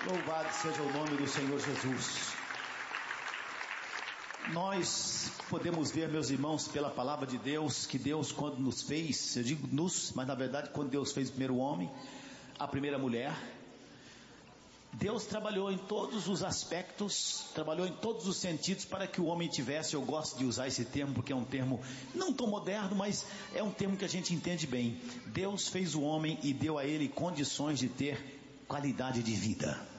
Louvado seja o nome do Senhor Jesus. Nós podemos ver, meus irmãos, pela palavra de Deus, que Deus, quando nos fez, eu digo nos, mas na verdade quando Deus fez o primeiro homem, a primeira mulher, Deus trabalhou em todos os aspectos, trabalhou em todos os sentidos para que o homem tivesse, eu gosto de usar esse termo porque é um termo não tão moderno, mas é um termo que a gente entende bem. Deus fez o homem e deu a ele condições de ter qualidade de vida.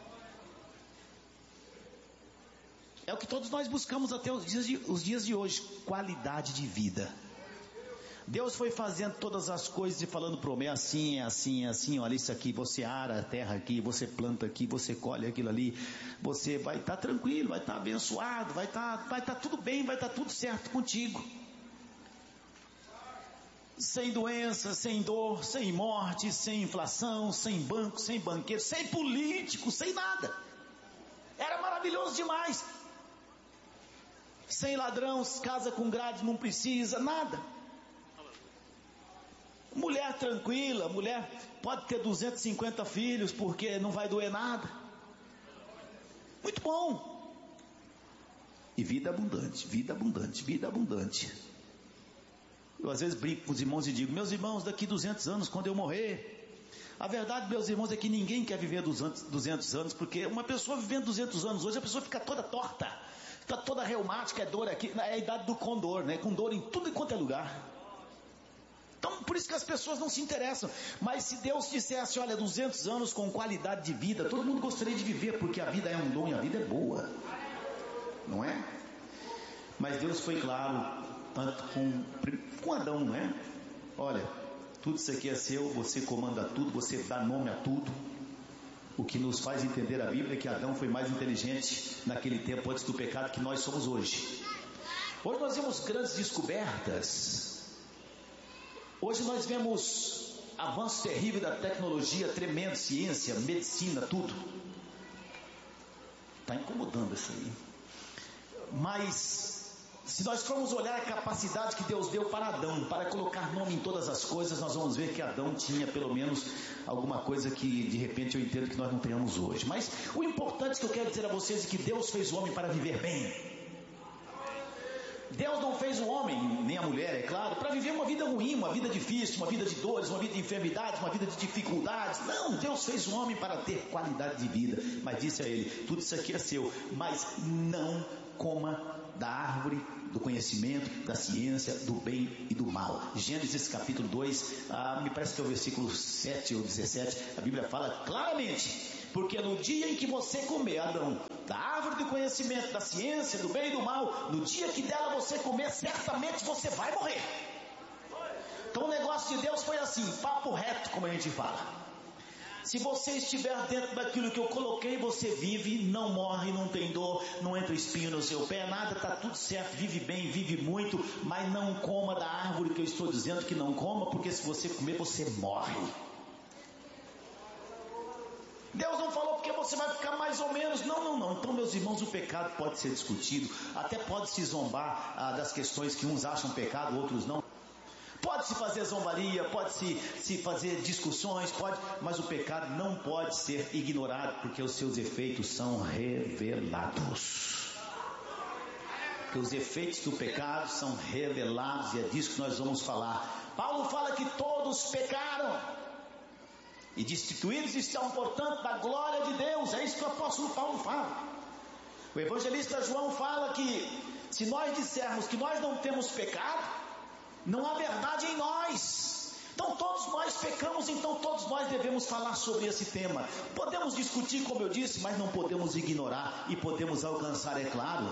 É o que todos nós buscamos até os dias de hoje, qualidade de vida. Deus foi fazendo todas as coisas e falando para o homem, é assim, olha isso aqui, você ara a terra aqui, você planta aqui, você colhe aquilo ali, você vai estar tranquilo, vai estar abençoado, vai estar tudo bem, vai estar tudo certo contigo. Sem doença, sem dor, sem morte, sem inflação, sem banco, sem banqueiro, sem político, sem nada. Era maravilhoso demais. Sem ladrão, casa com grades, não precisa, nada. Mulher tranquila, mulher pode ter 250 filhos, porque não vai doer nada. Muito bom. E vida abundante, vida abundante, vida abundante. Eu às vezes brinco com os irmãos e digo, meus irmãos, daqui 200 anos, quando eu morrer, a verdade, meus irmãos, é que ninguém quer viver 200 anos, porque uma pessoa vivendo 200 anos hoje, a pessoa fica toda torta, fica toda reumática, é dor aqui, é a idade do condor, né? Com dor em tudo e quanto é lugar. Então, por isso que as pessoas não se interessam. Mas se Deus dissesse, olha, 200 anos com qualidade de vida, todo mundo gostaria de viver, porque a vida é um dom e a vida é boa, não é? Mas Deus foi claro, tanto com Adão, não é? Olha, tudo isso aqui é seu, você comanda tudo, você dá nome a tudo. O que nos faz entender a Bíblia é que Adão foi mais inteligente naquele tempo antes do pecado que nós somos hoje. Hoje nós vemos grandes descobertas. Hoje nós vemos avanço terrível da tecnologia, tremendo, ciência, medicina, tudo. Está incomodando isso aí. Mas se nós formos olhar a capacidade que Deus deu para Adão, para colocar nome em todas as coisas, nós vamos ver que Adão tinha pelo menos alguma coisa que de repente eu entendo que nós não tenhamos hoje. Mas o importante que eu quero dizer a vocês é que Deus fez o homem para viver bem. Deus não fez o homem, nem a mulher, é claro, para viver uma vida ruim, uma vida difícil, uma vida de dores, uma vida de enfermidades, uma vida de dificuldades. Não, Deus fez o homem para ter qualidade de vida. Mas disse a ele, tudo isso aqui é seu, mas não coma da árvore do conhecimento, da ciência, do bem e do mal. Gênesis capítulo 2, me parece que é o versículo 7 ou 17, a Bíblia fala claramente, porque no dia em que você comer, Adão, da árvore do conhecimento, da ciência, do bem e do mal, no dia que dela você comer, certamente você vai morrer. Então o negócio de Deus foi assim, papo reto, como a gente fala. Se você estiver dentro daquilo que eu coloquei, você vive, não morre, não tem dor, não entra espinho no seu pé, nada, está tudo certo, vive bem, vive muito, mas não coma da árvore que eu estou dizendo que não coma, porque se você comer, você morre. Deus não falou porque você vai ficar mais ou menos, não. Então, meus irmãos, o pecado pode ser discutido, até pode se zombar das questões que uns acham pecado, outros não. Pode-se fazer zombaria, pode-se fazer discussões, mas o pecado não pode ser ignorado, porque os seus efeitos são revelados. Porque os efeitos do pecado são revelados, e é disso que nós vamos falar. Paulo fala que todos pecaram e destituídos estão, portanto, da glória de Deus. É isso que o apóstolo Paulo fala. O evangelista João fala que se nós dissermos que nós não temos pecado, não há verdade em nós. Então todos nós pecamos, então todos nós devemos falar sobre esse tema. Podemos discutir, como eu disse, mas não podemos ignorar, e podemos alcançar, é claro,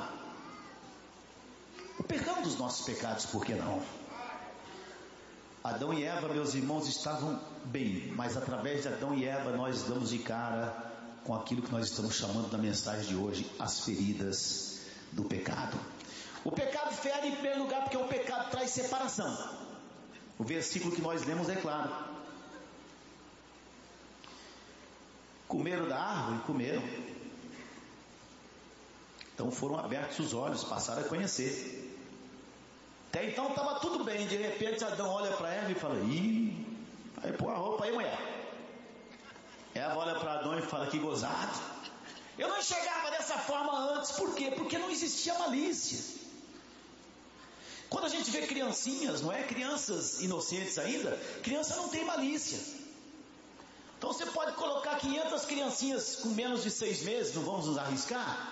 o perdão dos nossos pecados, por que não? Adão e Eva, meus irmãos, estavam bem, mas através de Adão e Eva nós damos de cara com aquilo que nós estamos chamando na mensagem de hoje, as feridas do pecado. O pecado fere em primeiro lugar porque o pecado traz separação. O versículo que nós lemos é claro. Comeram da árvore? Comeram. Então foram abertos os olhos, passaram a conhecer. Até então estava tudo bem, de repente Adão olha para Eva e fala, vai pôr a roupa aí, mulher. Eva olha para Adão e fala: que gozado. Eu não enxergava dessa forma antes. Por quê? Porque não existia malícia. Quando a gente vê criancinhas, não é? Crianças inocentes ainda, criança não tem malícia. Então você pode colocar 500 criancinhas com menos de 6 meses, não vamos nos arriscar?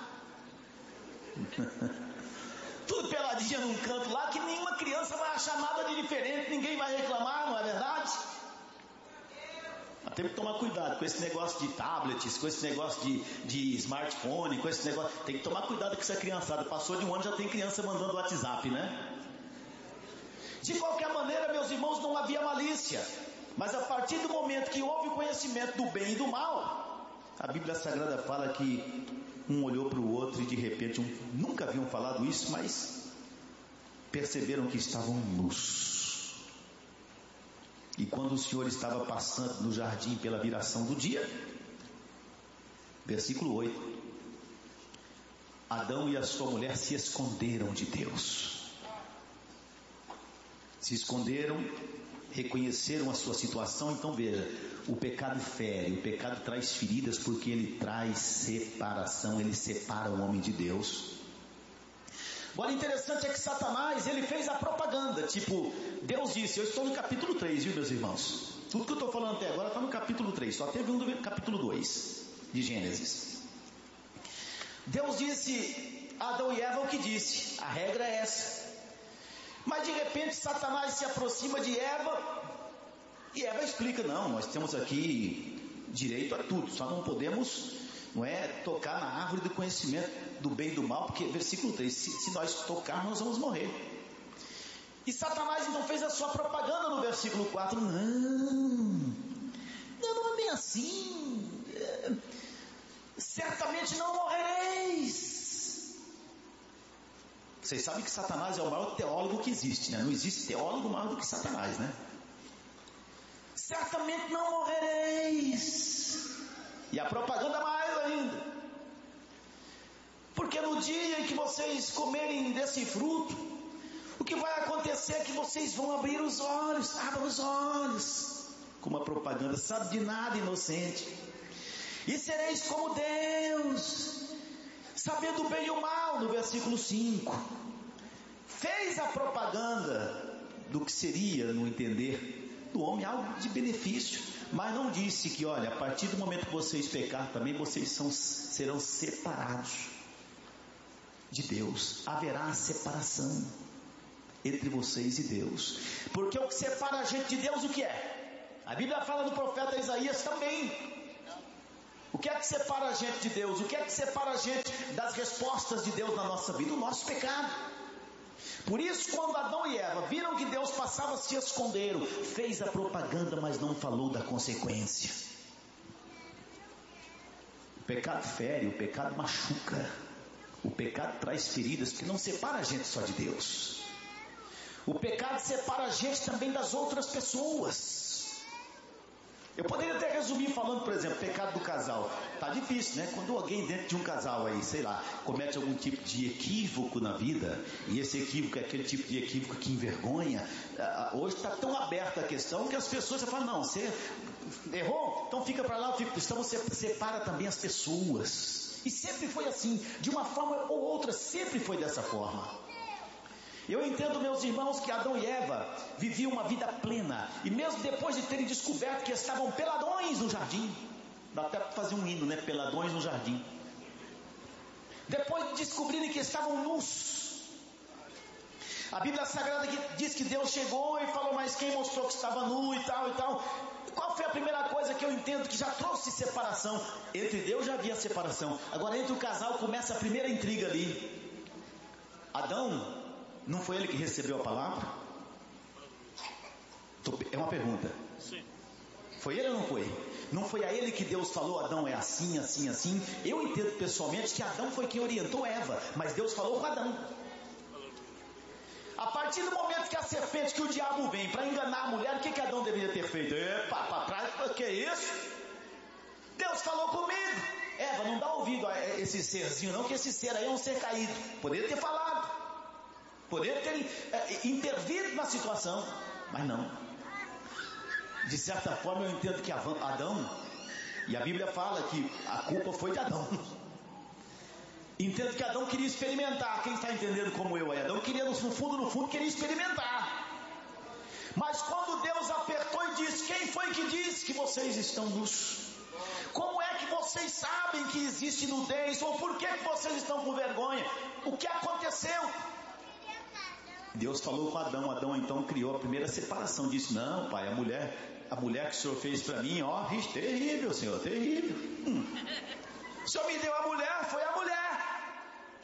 Tudo peladinha num canto lá, que nenhuma criança vai achar nada de diferente, ninguém vai reclamar, não é verdade? Mas tem que tomar cuidado com esse negócio de tablets, com esse negócio de smartphone, com esse negócio. Tem que tomar cuidado com essa criançada. Passou de um ano, já tem criança mandando WhatsApp, né? De qualquer maneira, meus irmãos, não havia malícia. Mas a partir do momento que houve o conhecimento do bem e do mal, a Bíblia Sagrada fala que um olhou para o outro e de repente nunca haviam falado isso, mas perceberam que estavam nus. E quando o Senhor estava passando no jardim pela viração do dia, versículo 8, Adão e a sua mulher se esconderam de Deus. Se esconderam, reconheceram a sua situação. Então veja, o pecado fere, o pecado traz feridas, porque ele traz separação, ele separa o homem de Deus. Agora, interessante é que Satanás, ele fez a propaganda, tipo, Deus disse, eu estou no capítulo 3, viu meus irmãos? Tudo que eu estou falando até agora está no capítulo 3, só teve um do capítulo 2 de Gênesis. Deus disse a Adão e Eva o que disse, a regra é essa. Mas de repente Satanás se aproxima de Eva, e Eva explica, não, nós temos aqui direito a tudo, só não podemos, não é, tocar na árvore do conhecimento do bem e do mal, porque versículo 3, se nós tocarmos nós vamos morrer. E Satanás então fez a sua propaganda no versículo 4, não é bem assim, certamente não morrereis. Vocês sabem que Satanás é o maior teólogo que existe, né? Não existe teólogo maior do que Satanás, né? Certamente não morrereis. E a propaganda mais ainda. Porque no dia em que vocês comerem desse fruto, o que vai acontecer é que vocês vão abrir os olhos. Abra os olhos. Com uma propaganda, sabe de nada, inocente. E sereis como Deus, sabendo o bem e o mal, no versículo 5. Fez a propaganda do que seria, no entender do homem, algo de benefício, mas não disse que, olha, a partir do momento que vocês pecar também, vocês serão separados de Deus. Haverá separação entre vocês e Deus, porque o que separa a gente de Deus, o que é? A Bíblia fala do profeta Isaías também. O que é que separa a gente de Deus? O que é que separa a gente das respostas de Deus na nossa vida? O nosso pecado. Por isso, quando Adão e Eva viram que Deus passava, se esconderam. Fez a propaganda, mas não falou da consequência. O pecado fere, o pecado machuca. O pecado traz feridas, porque não separa a gente só de Deus. O pecado separa a gente também das outras pessoas. Eu poderia até resumir falando, por exemplo, pecado do casal. Tá difícil, né? Quando alguém dentro de um casal aí, sei lá, comete algum tipo de equívoco na vida, e esse equívoco é aquele tipo de equívoco que envergonha. Hoje está tão aberta a questão que as pessoas falam, não, você errou? Então fica para lá, então você separa também as pessoas. E sempre foi assim, de uma forma ou outra, sempre foi dessa forma. Eu entendo, meus irmãos, que Adão e Eva viviam uma vida plena, e mesmo depois de terem descoberto que estavam peladões no jardim, dá até para fazer um hino, né? Peladões no jardim. Depois de descobrirem que estavam nus, a Bíblia Sagrada diz que Deus chegou e falou, mas quem mostrou que estava nu e tal e tal? Qual foi a primeira coisa que eu entendo que já trouxe separação? Entre Deus já havia separação, agora entre o casal começa a primeira intriga ali. Adão, não foi ele que recebeu a palavra? É uma pergunta. Sim. Foi ele ou não foi? Não foi a ele que Deus falou, Adão é assim, assim, assim? Eu entendo pessoalmente que Adão foi quem orientou Eva, mas Deus falou com Adão. A partir do momento que a serpente, que o diabo vem para enganar a mulher, o que Adão deveria ter feito? Epa, para trás, que é isso? Deus falou comigo. Eva, não dá ouvido a esse serzinho não, que esse ser aí é um ser caído. Poderia ter falado. Poderia ter intervido na situação, mas não. De certa forma eu entendo que Adão E a Bíblia fala que a culpa foi de Adão. Entendo que Adão queria experimentar. Quem está entendendo como eu aí? Adão queria, no fundo, queria experimentar. Mas quando Deus apertou e disse: quem foi que disse que vocês estão nus? Como é que vocês sabem que existe nudez? Ou por que vocês estão com vergonha? O que aconteceu? Deus falou com Adão. Adão então criou a primeira separação. Disse: não, pai, a mulher que o Senhor fez para mim, ó, terrível, Senhor, terrível. O Senhor me deu a mulher, foi a mulher.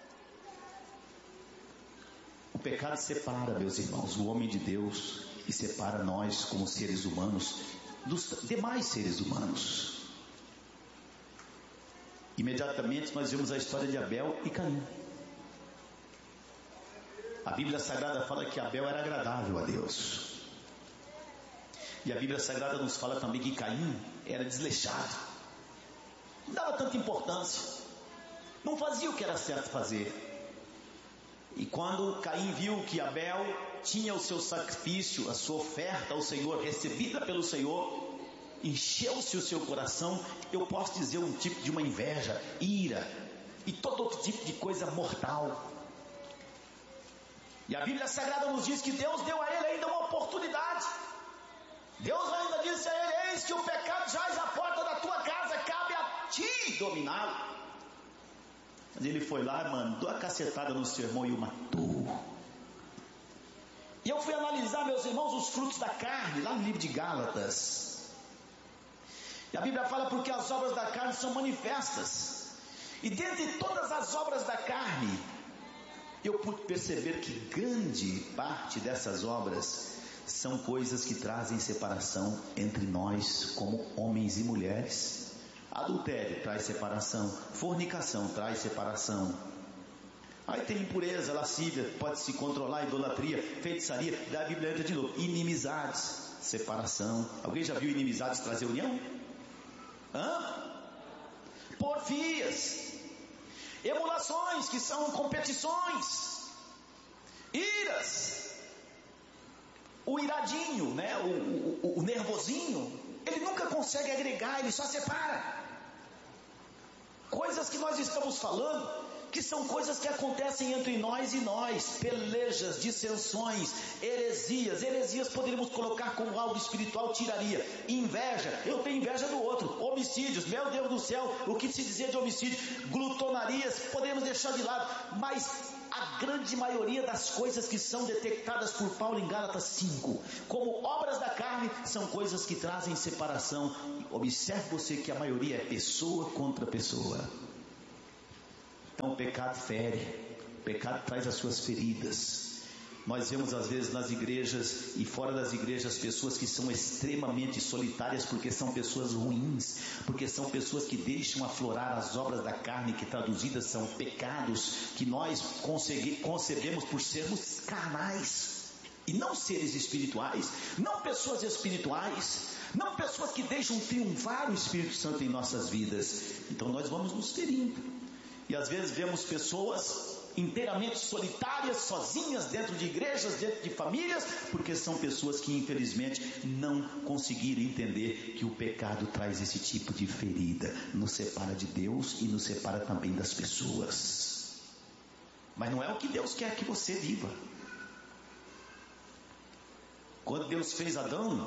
O pecado separa, meus irmãos, o homem de Deus, e separa nós como seres humanos dos demais seres humanos. Imediatamente nós vemos a história de Abel e Caim. A Bíblia Sagrada fala que Abel era agradável a Deus. E a Bíblia Sagrada nos fala também que Caim era desleixado. Não dava tanta importância. Não fazia o que era certo fazer. E quando Caim viu que Abel tinha o seu sacrifício, a sua oferta ao Senhor, recebida pelo Senhor, encheu-se o seu coração, eu posso dizer, um tipo de uma inveja, ira e todo outro tipo de coisa mortal. E a Bíblia Sagrada nos diz que Deus deu a ele ainda uma oportunidade. Deus ainda disse a ele: eis que o pecado jaz à porta da tua casa, cabe a ti dominá-lo. Mas ele foi lá, mandou a cacetada no seu irmão e o matou. E eu fui analisar, meus irmãos, os frutos da carne, lá no livro de Gálatas. E a Bíblia fala: porque as obras da carne são manifestas. E dentre todas as obras da carne, eu pude perceber que grande parte dessas obras são coisas que trazem separação entre nós como homens e mulheres. Adultério traz separação, fornicação traz separação. Aí tem impureza, lascívia, pode se controlar, idolatria, feitiçaria. Da Bíblia entra de novo: inimizades, separação. Alguém já viu inimizades trazer união? Porfias, emulações, que são competições, iras, o iradinho, né? o nervosinho, ele nunca consegue agregar, ele só separa. Coisas que nós estamos falando, que são coisas que acontecem entre nós e nós: pelejas, dissensões, heresias poderíamos colocar como algo espiritual, tiraria, inveja, eu tenho inveja do outro, homicídios, meu Deus do céu, o que se dizer de homicídio, glutonarias, podemos deixar de lado, mas a grande maioria das coisas que são detectadas por Paulo em Gálatas 5, como obras da carne, são coisas que trazem separação. Observe você que a maioria é pessoa contra pessoa. Então o pecado fere, o pecado traz as suas feridas. Nós vemos às vezes nas igrejas e fora das igrejas pessoas que são extremamente solitárias, porque são pessoas ruins, porque são pessoas que deixam aflorar as obras da carne, que traduzidas são pecados, que nós concebemos por sermos carnais e não seres espirituais, não pessoas espirituais, não pessoas que deixam triunfar o Espírito Santo em nossas vidas. Então nós vamos nos ferindo. E às vezes vemos pessoas inteiramente solitárias, sozinhas, dentro de igrejas, dentro de famílias, porque são pessoas que infelizmente não conseguiram entender que o pecado traz esse tipo de ferida, nos separa de Deus e nos separa também das pessoas. Mas não é o que Deus quer que você viva. Quando Deus fez Adão,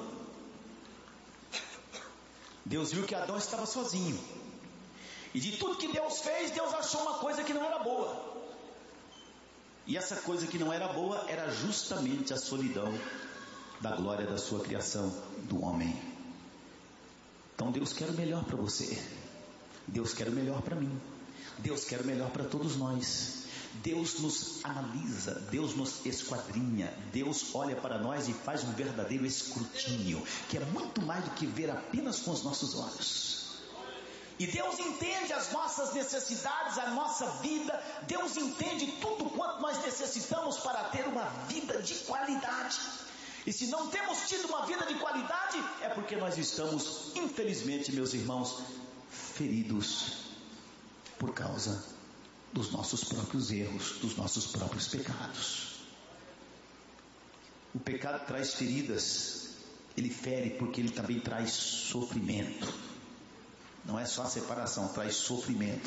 Deus viu que Adão estava sozinho. E de tudo que Deus fez, Deus achou uma coisa que não era boa. E essa coisa que não era boa era justamente a solidão da glória da sua criação, do homem. Então Deus quer o melhor para você. Deus quer o melhor para mim. Deus quer o melhor para todos nós. Deus nos analisa, Deus nos esquadrinha, Deus olha para nós e faz um verdadeiro escrutínio, que é muito mais do que ver apenas com os nossos olhos. E Deus entende as nossas necessidades, a nossa vida. Deus entende tudo quanto nós necessitamos para ter uma vida de qualidade. E se não temos tido uma vida de qualidade, é porque nós estamos, infelizmente, meus irmãos, feridos por causa dos nossos próprios erros, dos nossos próprios pecados. O pecado traz feridas, ele fere porque ele também traz sofrimento. Não é só a separação, traz sofrimento.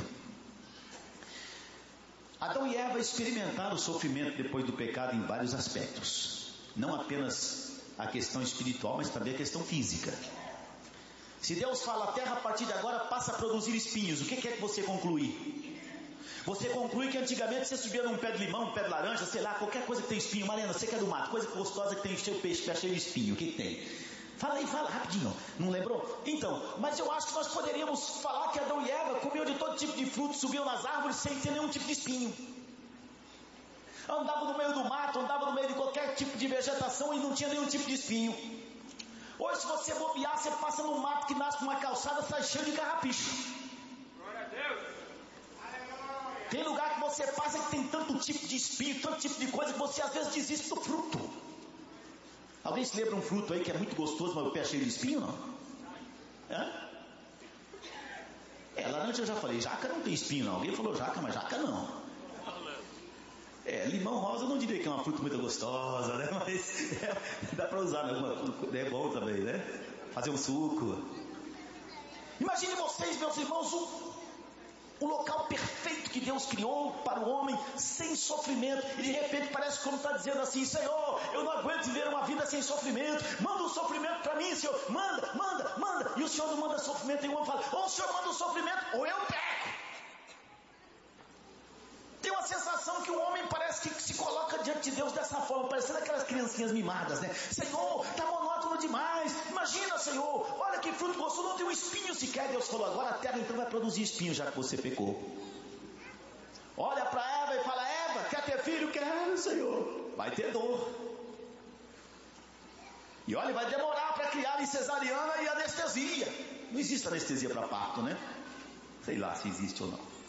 Adão e Eva experimentaram o sofrimento depois do pecado em vários aspectos. Não apenas a questão espiritual, mas também a questão física. Se Deus fala, a terra a partir de agora passa a produzir espinhos, o que é que você conclui? Você conclui que antigamente você subia num pé de limão, um pé de laranja, sei lá, qualquer coisa que tem espinho. Marina, você que é do mato, coisa gostosa que tem o peixe, pé cheio de espinho, o que tem? Fala aí, fala rapidinho, não lembrou? Então, mas eu acho que nós poderíamos falar que Adão e Eva comiam de todo tipo de fruto, subiam nas árvores sem ter nenhum tipo de espinho. Andavam no meio do mato, andavam no meio de qualquer tipo de vegetação e não tinha nenhum tipo de espinho. Hoje, se você bobear, você passa no mato que nasce numa calçada, sai cheio de carrapicho. Glória a Deus. Tem lugar que você passa que tem tanto tipo de espinho, tanto tipo de coisa, que você às vezes desiste do fruto. Alguém se lembra um fruto aí que é muito gostoso, mas o pé é cheio de espinho, não? Laranja eu já falei, jaca não tem espinho não. Alguém falou jaca, mas jaca não. Limão rosa eu não diria que é uma fruta muito gostosa, né? Mas dá para usar, né? É bom também, né? Fazer um suco. Imagine vocês, meus irmãos, o local perfeito que Deus criou para o homem, sem sofrimento, e de repente parece como está dizendo assim: Senhor, eu não aguento viver uma vida sem sofrimento, manda um sofrimento para mim, Senhor, manda, e o Senhor não manda sofrimento, e o homem fala: ou o Senhor manda um sofrimento, ou eu pego. Tem uma sensação que o homem parece que se coloca diante de Deus dessa forma, parecendo aquelas criancinhas mimadas, né? Senhor, está monótono demais, imagina, Senhor, olha que fruto gostoso, não tem um espinho sequer. Deus falou: agora a terra então vai produzir espinho, já que você pecou. Olha para Eva e fala: Eva, quer ter filho? Quero, Senhor. Vai ter dor. E olha, vai demorar para criar em cesariana e anestesia. Não existe anestesia para parto, né? Sei lá se existe ou não.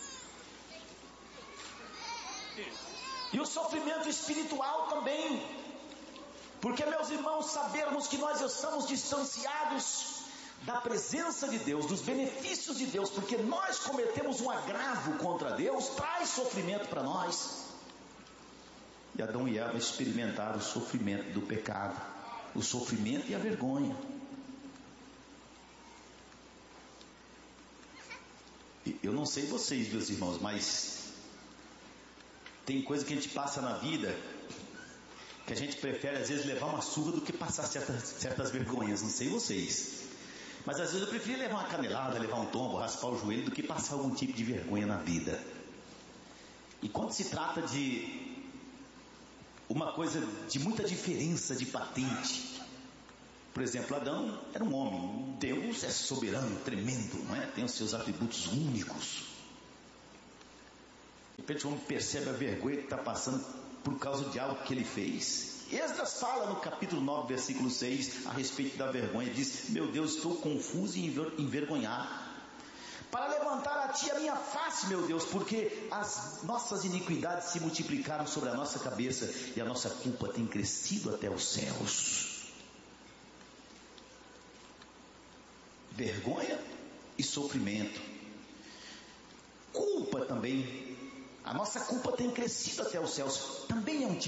E o sofrimento espiritual também, porque, meus irmãos, sabermos que nós estamos distanciados da presença de Deus, dos benefícios de Deus, porque nós cometemos um agravo contra Deus, traz sofrimento para nós. E Adão e Eva experimentaram o sofrimento do pecado, o sofrimento e a vergonha. Eu não sei vocês, meus irmãos, mas tem coisa que a gente passa na vida que a gente prefere às vezes levar uma surra do que passar certas vergonhas. Não sei vocês, mas às vezes eu prefiro levar uma canelada, levar um tombo, raspar o joelho, do que passar algum tipo de vergonha na vida. E quando se trata de uma coisa de muita diferença de patente, por exemplo, Adão era um homem, Deus é soberano, tremendo, não é? Tem os seus atributos únicos. De repente o homem percebe a vergonha que está passando por causa de algo que ele fez. Esdras fala no capítulo 9, versículo 6, a respeito da vergonha. Diz: meu Deus, estou confuso e envergonhado, para levantar a ti a minha face, meu Deus, porque as nossas iniquidades se multiplicaram sobre a nossa cabeça, e a nossa culpa tem crescido até os céus. Vergonha e sofrimento. Culpa também. A nossa culpa tem crescido até os céus. Também é um tipo